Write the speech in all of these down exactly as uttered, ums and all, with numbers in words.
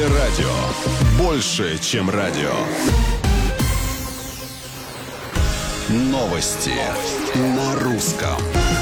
Радио. Больше, чем радио. Новости на русском.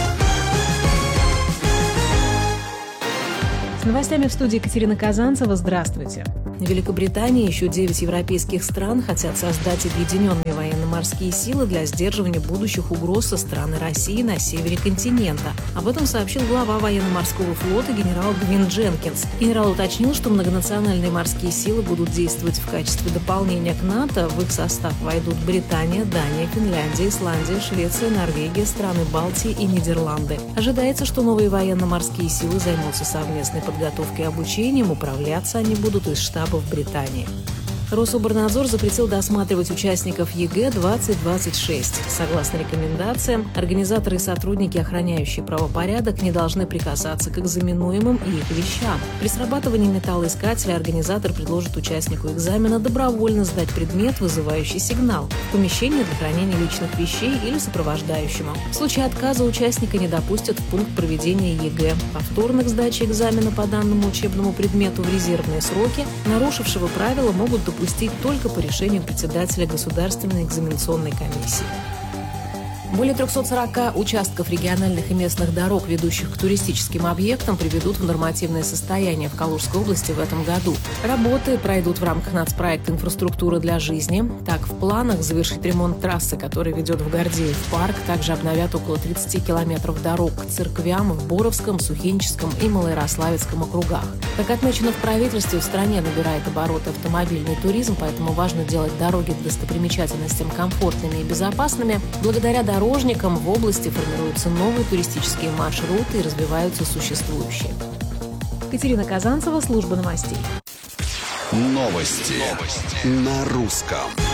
С новостями в студии Екатерина Казанцева. Здравствуйте. В Великобритании еще девять европейских стран хотят создать объединенные военно-морские силы для сдерживания будущих угроз со стороны России на севере континента. Об этом сообщил глава военно-морского флота генерал Гвин Дженкинс. Генерал уточнил, что многонациональные морские силы будут действовать в качестве дополнения к НАТО. В их состав войдут Британия, Дания, Финляндия, Исландия, Швеция, Норвегия, страны Балтии и Нидерланды. Ожидается, что новые военно-морские силы займутся совместной подготовкой и обучением. Управляться они будут из штаба в Британии. Рособорнадзор запретил досматривать участников ЕГЭ двадцать двадцать шесть. Согласно рекомендациям, организаторы и сотрудники, охраняющие правопорядок, не должны прикасаться к экзаменуемым и их вещам. При срабатывании металлоискателя организатор предложит участнику экзамена добровольно сдать предмет, вызывающий сигнал, в помещение для хранения личных вещей или сопровождающему. В случае отказа участника не допустят в пункт проведения ЕГЭ. Повторных сдачи экзамена по данному учебному предмету в резервные сроки нарушившего правила могут допустить пустить только по решению председателя Государственной экзаменационной комиссии. Более триста сорок участков региональных и местных дорог, ведущих к туристическим объектам, приведут в нормативное состояние в Калужской области в этом году. Работы пройдут в рамках нацпроекта «Инфраструктура для жизни». Так, в планах завершить ремонт трассы, которая ведет в Гордеев парк. Также обновят около тридцати километров дорог к церквям в Боровском, Сухинческом и Малоярославецком округах. Как отмечено в правительстве, в стране набирает обороты автомобильный туризм, поэтому важно делать дороги к достопримечательностям комфортными и безопасными. Благодаря дорогам Дорожникам в области формируются новые туристические маршруты и развиваются существующие. Екатерина Казанцева, служба новостей. Новости, Новости. На русском.